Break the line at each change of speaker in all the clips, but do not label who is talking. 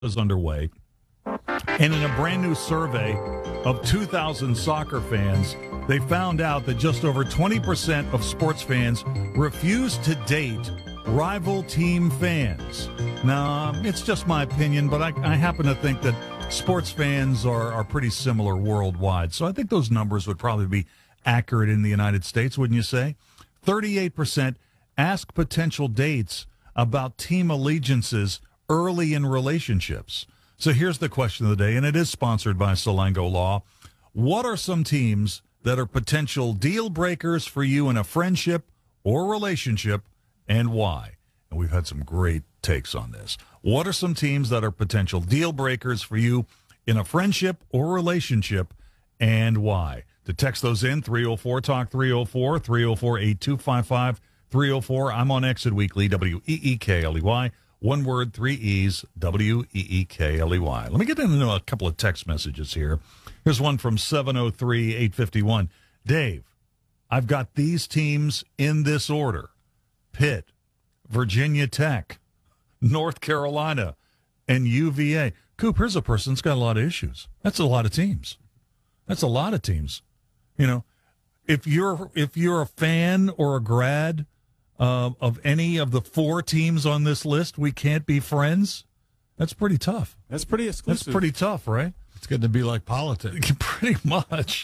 is underway, and in a brand new survey of 2,000 soccer fans, they found out that just over 20% of sports fans refuse to date rival team fans. Now, it's just my opinion, but I happen to think that sports fans are pretty similar worldwide. So I think those numbers would probably be accurate in the United States, wouldn't you say? 38% ask potential dates about team allegiances early in relationships. So here's the question of the day, and it is sponsored by Salango Law. What are some teams that are potential deal breakers for you in a friendship or relationship, and why? And we've had some great takes on this. What are some teams that are potential deal breakers for you in a friendship or relationship, and why? To text those in, 304-TALK 304, 304-8255, 304. I'm on Exit Weekly, WEEKLEY. One word, 3 E's, WEEKLEY. Let me get into a couple of text messages here. Here's one from 703-851. Dave, I've got these teams in this order: Pitt, Virginia Tech, North Carolina, and UVA. Coop, here's a person that's got a lot of issues. That's a lot of teams. That's a lot of teams. You know, if you're a fan or a grad of any of the 4 teams on this list, we can't be friends. That's pretty tough.
That's pretty exclusive.
That's pretty tough, right?
It's going to be like politics.
Pretty much.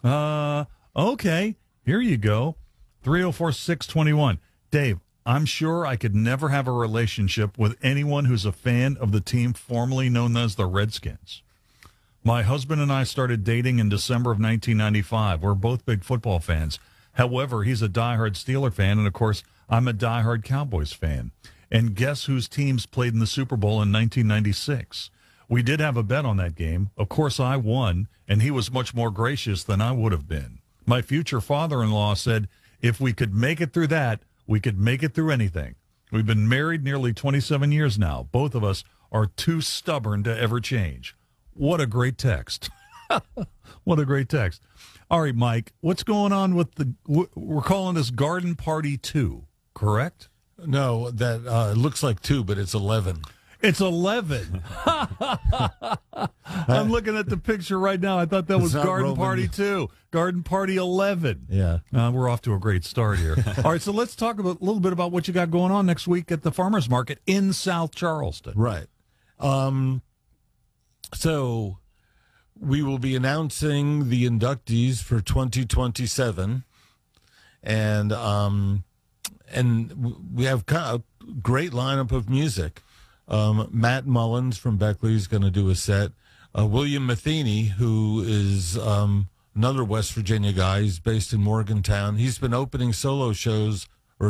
Okay, here you go. 304-621. Dave, I'm sure I could never have a relationship with anyone who's a fan of the team formerly known as the Redskins. My husband and I started dating in December of 1995. We're both big football fans. However, he's a diehard Steeler fan, and of course, I'm a diehard Cowboys fan. And guess whose teams played in the Super Bowl in 1996? We did have a bet on that game. Of course, I won, and he was much more gracious than I would have been. My future father-in-law said, if we could make it through that, we could make it through anything. We've been married nearly 27 years now. Both of us are too stubborn to ever change. What a great text. What a great text. All right, Mike, what's going on with we're calling this Garden Party 2, correct?
No, that it looks like 2, but it's 11.
It's 11. I'm looking at the picture right now. I thought that was Garden Party 2. Garden Party 11.
Yeah.
We're off to a great start here. All right, so let's talk a little bit about what you got going on next week at the Farmers Market in South Charleston.
Right. So we will be announcing the inductees for 2027, and we have kind of a great lineup of music. Matt Mullins from Beckley is going to do a set. William Matheny, who is another West Virginia guy, he's based in Morgantown. He's been opening solo shows for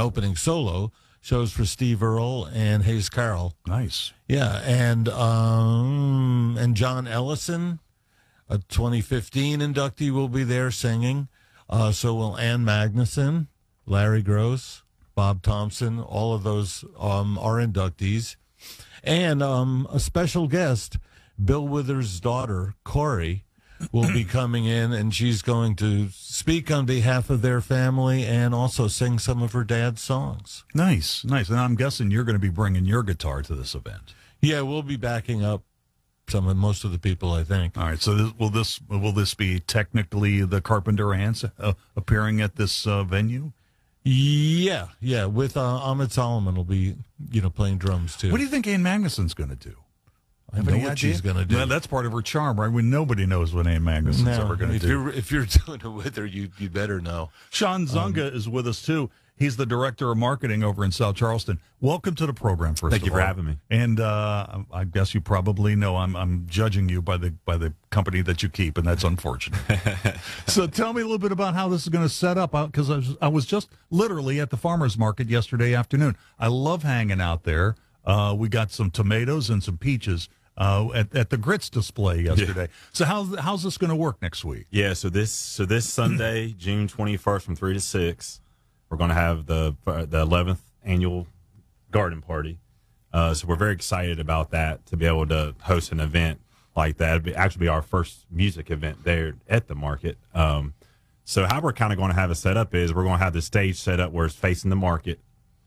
Steve Earle and Hayes Carroll.
Nice.
Yeah, and John Ellison, a 2015 inductee, will be there singing. So will Ann Magnuson, Larry Gross, Bob Thompson. All of those are inductees. And a special guest, Bill Withers' daughter, Corey, will be coming in, and she's going to speak on behalf of their family and also sing some of her dad's songs.
Nice. And I'm guessing you're going to be bringing your guitar to this event.
Yeah, we'll be backing up most of the people, I think.
All right. So will this be technically the Carpenter Ants appearing at this venue?
Yeah. With Ahmed Solomon will be playing drums too.
What do you think Ann Magnuson's going to do?
I know what she's going to do.
Well, that's part of her charm, right? When nobody knows what Ann Magnuson's ever going to do.
If you're doing it with her, you better know.
Sean Zunga is with us too. He's the director of marketing over in South Charleston. Welcome to the program, first of all.
Thank you for having me.
And I guess you probably know I'm judging you by the company that you keep, and that's unfortunate. So tell me a little bit about how this is going to set up, because I was just literally at the farmers market yesterday afternoon. I love hanging out there. We got some tomatoes and some peaches at the grits display yesterday. Yeah. So how's this going to work next week?
Yeah, so this Sunday, June 21st from 3 to 6, we're going to have the 11th annual garden party. So we're very excited about that, to be able to host an event like that. It'd actually be our first music event there at the market. So how we're kind of going to have it set up is we're going to have the stage set up where it's facing the market.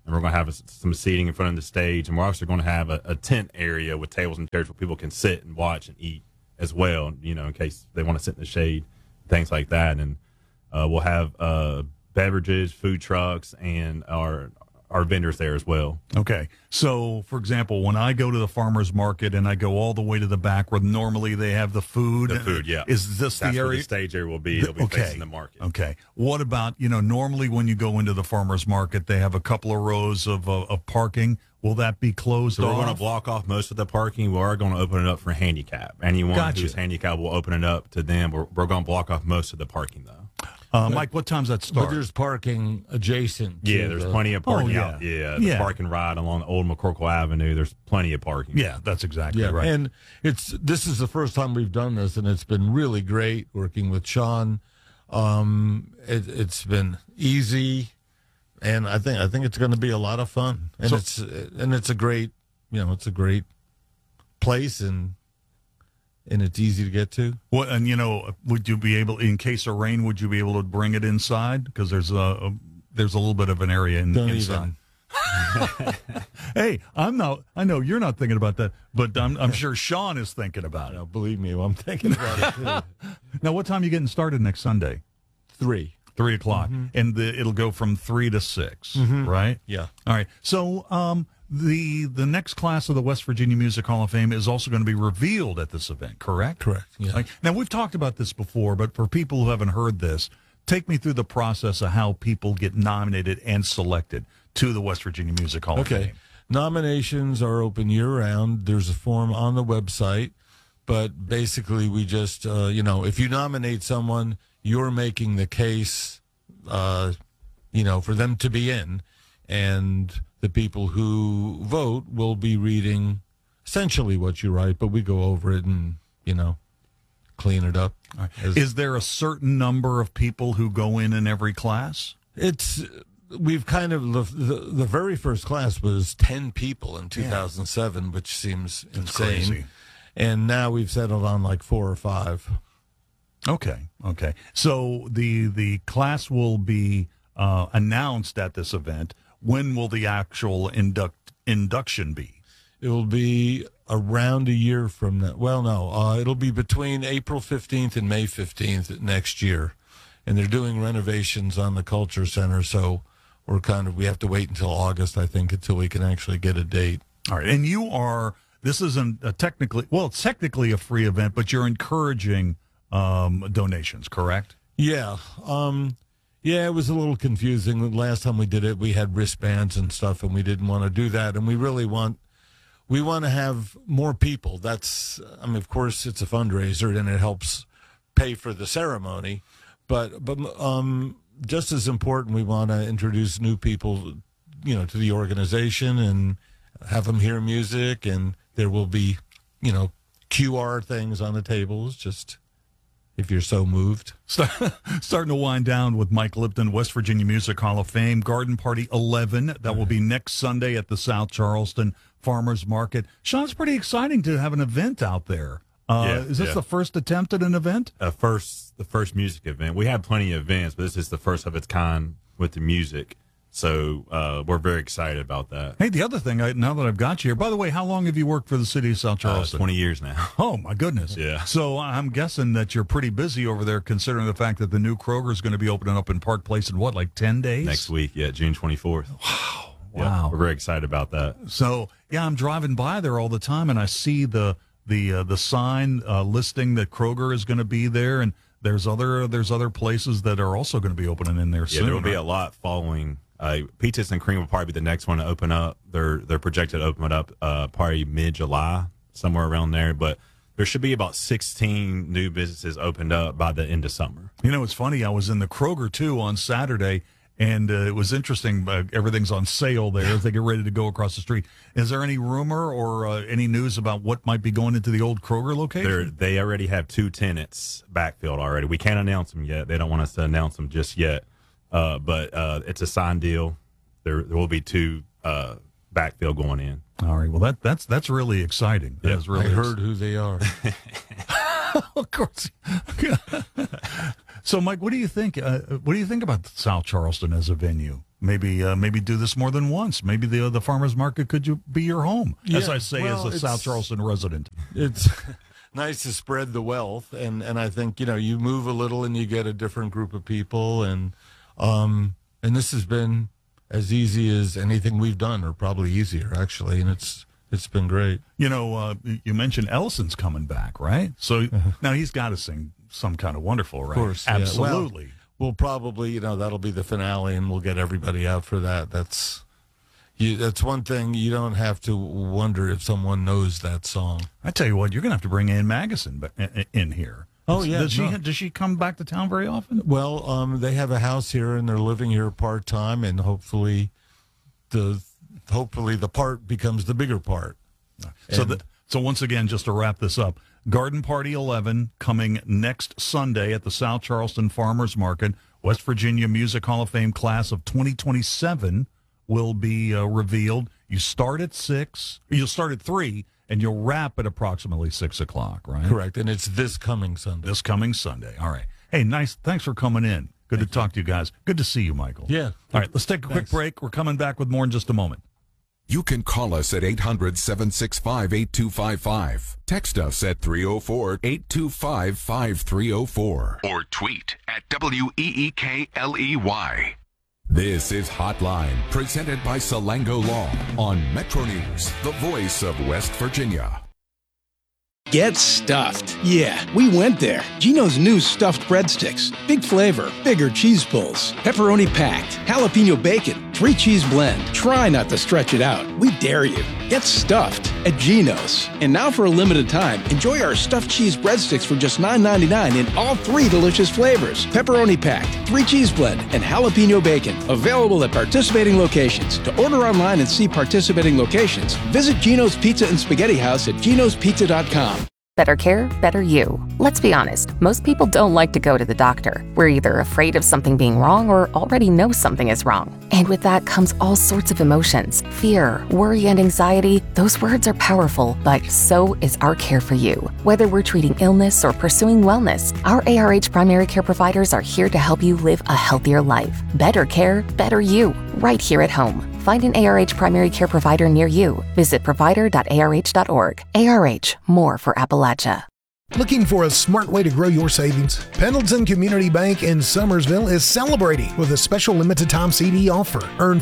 and we're going to have some seating in front of the stage, and we're also going to have a tent area with tables and chairs where people can sit and watch and eat as well, you know, in case they want to sit in the shade, things like that. And we'll have beverages, food trucks, and our vendors there as well.
Okay. So, for example, when I go to the farmer's market and I go all the way to the back where normally they have the food.
The food, yeah.
Is this
That's
the area?
where the stage area will be. It'll be facing the market.
Okay. What about, you know, normally when you go into the farmer's market, they have a couple of rows of parking. Will that be closed
So
off?
we're going to block off most of the parking. We are going to open it up for handicap. Anyone who's handicapped, will open it up to them. We're going to block off most of the parking, though.
Mike, what time's that start?
But there's parking adjacent.
Yeah, there's plenty of parking out.
Yeah.
The parking ride along the old McCorkle Avenue. There's plenty of parking.
Yeah, that's exactly right.
And this is the first time we've done this, and it's been really great working with Sean. It's been easy, and I think it's going to be a lot of fun. And it's a great, you know, it's a great place, and it's easy to get to.
Well, and you know, would you be able, in case of rain, would you be able to bring it inside? Because there's a little bit of an area inside. Hey, I know you're not thinking about that, but I'm sure Sean is thinking about it.
No, believe me, I'm thinking about it too.
Now, what time are you getting started next Sunday?
3
o'clock, and it'll go from 3 to 6, right?
Yeah.
All right. So, the next class of the West Virginia Music Hall of Fame is also going to be revealed at this event, correct?
Correct. Yeah.
Like, now, we've talked about this before, but for people who haven't heard this, take me through the process of how people get nominated and selected to the West Virginia Music Hall of Fame.
Nominations are open year-round. There's a form on the website, but basically we just, if you nominate someone, you're making the case, for them to be in, and the people who vote will be reading essentially what you write, but we go over it and, clean it up.
Right. Is there a certain number of people who go in every class?
We've kind of, the very first class was 10 people in 2007, which seems insane.
Crazy.
And now we've settled on like 4 or 5.
Okay. So the class will be announced at this event. When will the actual induction be?
It will be around a year from now. Well, no, it'll be between April 15th and May 15th next year. And they're doing renovations on the Culture Center, so we have to wait until August, I think, until we can actually get a date.
All right. And this isn't it's technically a free event, but you're encouraging donations, correct?
Yeah. It was a little confusing. The last time we did it, we had wristbands and stuff, and we didn't want to do that. And we really want to have more people. Of course, it's a fundraiser, and it helps pay for the ceremony. But just as important, we want to introduce new people, to the organization and have them hear music. And there will be, QR things on the tables, just if you're so moved.
Starting to wind down with Mike Lipton, West Virginia Music Hall of Fame, Garden Party 11. That will be next Sunday at the South Charleston Farmers Market. Sean, it's pretty exciting to have an event out there. Is this the first attempt at an event?
The first music event. We have plenty of events, but this is the first of its kind with the music. So we're very excited about that.
Hey, the other thing, now that I've got you here, by the way, how long have you worked for the city of South Charleston?
20 years now.
Oh, my goodness.
Yeah.
So I'm guessing that you're pretty busy over there, considering the fact that the new Kroger is going to be opening up in Park Place in like 10 days?
Next week, June 24th.
Wow.
Yeah, we're very excited about that.
So, I'm driving by there all the time, and I see the sign listing that Kroger is going to be there, and there's other places that are also going to be opening in there soon.
Yeah, there will be a lot following. Peaches and Cream will probably be the next one to open up. They're projected to open it up probably mid-July, somewhere around there. But there should be about 16 new businesses opened up by the end of summer.
It's funny. I was in the Kroger, too, on Saturday, and it was interesting. Everything's on sale there as they get ready to go across the street. Is there any rumor or any news about what might be going into the old Kroger location?
They already have 2 tenants backfilled already. We can't announce them yet. They don't want us to announce them just yet. But it's a signed deal. There will be 2 backfill going in.
All right. Well, that's really exciting.
Yeah.
I heard who they are.
Of course. So, Mike, what do you think? What do you think about South Charleston as a venue? Maybe do this more than once. Maybe the farmers market could be your home, as I say, as a South Charleston resident.
It's nice to spread the wealth, and I think you move a little and you get a different group of people, and this has been as easy as anything we've done, or probably easier actually, and it's been great.
You mentioned Ellison's coming back, right? So now he's got to sing some kind of Wonderful, right?
Of course,
absolutely.
Yeah. We'll probably, that'll be the finale, and we'll get everybody out for that. That's one thing. You don't have to wonder if someone knows that song.
I tell you what, you're going to have to bring Ann Magnuson in here.
Oh, yeah.
Does she come back to town very often?
Well, they have a house here, and they're living here part-time, and hopefully the part becomes the bigger part.
So once again, just to wrap this up, Garden Party 11 coming next Sunday at the South Charleston Farmers Market. West Virginia Music Hall of Fame class of 2027 will be revealed. You start at 6. You'll start at 3, and you'll wrap at approximately 6 o'clock, right?
Correct, and it's this coming Sunday.
This coming Sunday. All right. Hey, nice. Thanks for coming in. Good to talk to you guys. Good to see you, Michael.
Yeah.
All right, let's take a quick break. We're coming back with more in just a moment.
You can call us at 800-765-8255. Text us at 304-825-5304. Or tweet at WEEKLEY. This is Hotline, presented by Salango Law on Metro News, the voice of West Virginia.
Get stuffed. Yeah, we went there. Geno's new stuffed breadsticks. Big flavor, bigger cheese pulls, pepperoni packed, jalapeno bacon, 3-cheese blend. Try not to stretch it out. We dare you. Get stuffed at Geno's. And now for a limited time, enjoy our stuffed cheese breadsticks for just $9.99 in all 3 delicious flavors. Pepperoni packed, 3-cheese blend, and jalapeno bacon. Available at participating locations. To order online and see participating locations, visit Geno's Pizza and Spaghetti House at genospizza.com.
Better care, better you. Let's be honest, most people don't like to go to the doctor. We're either afraid of something being wrong or already know something is wrong. And with that comes all sorts of emotions. Fear, worry, and anxiety. Those words are powerful, but so is our care for you. Whether we're treating illness or pursuing wellness, our ARH primary care providers are here to help you live a healthier life. Better care, better you. Right here at home. Find an ARH primary care provider near you. Visit provider.arh.org. ARH, more for Appalachia.
Looking for a smart way to grow your savings? Pendleton Community Bank in Summersville is celebrating with a special limited-time CD offer. Earn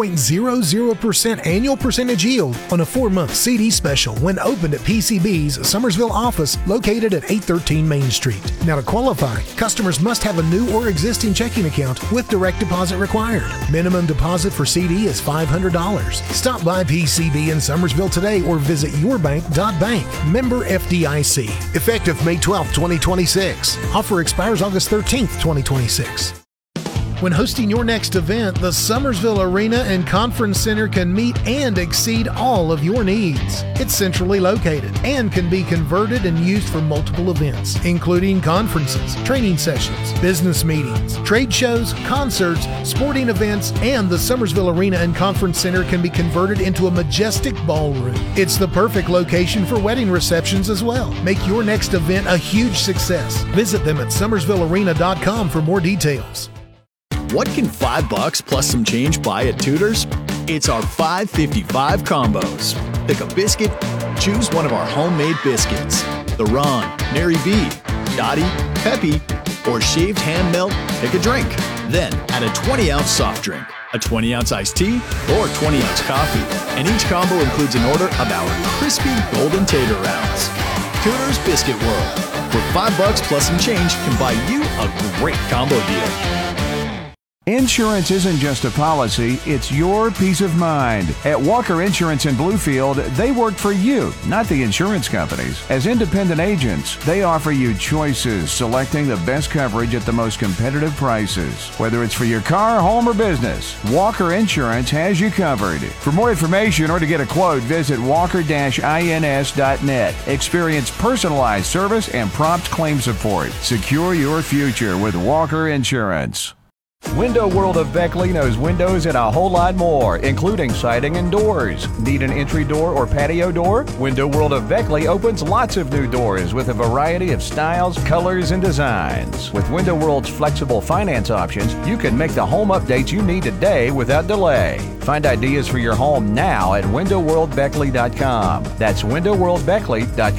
4.00% annual percentage yield on a 4-month CD special when opened at PCB's Summersville office located at 813 Main Street. Now, to qualify, customers must have a new or existing checking account with direct deposit required. Minimum deposit for CD is $500. Stop by PCB in Summersville today or visit yourbank.bank. Member FDIC. Effective May 12, 2026. Offer expires August 13th, 2026. When hosting your next event, the Summersville Arena and Conference Center can meet and exceed all of your needs. It's centrally located and can be converted and used for multiple events, including conferences, training sessions, business meetings, trade shows, concerts, sporting events, and the Summersville Arena and Conference Center can be converted into a majestic ballroom. It's the perfect location for wedding receptions as well. Make your next event a huge success. Visit them at summersvillearena.com for more details.
What can $5 plus some change buy at Tudor's? It's our $5.55 combos. Pick a biscuit, choose one of our homemade biscuits. The Ron, Mary B, Dottie, Peppy, or shaved ham melt, pick a drink. Then add a 20-ounce soft drink, a 20-ounce iced tea, or 20-ounce coffee. And each combo includes an order of our crispy golden tater rounds. Tudor's Biscuit World, where $5 plus some change can buy you a great combo deal.
Insurance isn't just a policy, it's your peace of mind. At Walker Insurance in Bluefield, they work for you, not the insurance companies. As independent agents, they offer you choices, selecting the best coverage at the most competitive prices. Whether it's for your car, home, or business, Walker Insurance has you covered. For more information or to get a quote, visit walker-ins.net. Experience personalized service and prompt claim support. Secure your future with Walker Insurance. Window World of Beckley knows windows and a whole lot more, including siding and doors. Need an entry door or patio door? Window World of Beckley opens lots of new doors with a variety of styles, colors, and designs. With Window World's flexible finance options, you can make the home updates you need today without delay. Find ideas for your home now at windowworldbeckley.com. That's windowworldbeckley.com.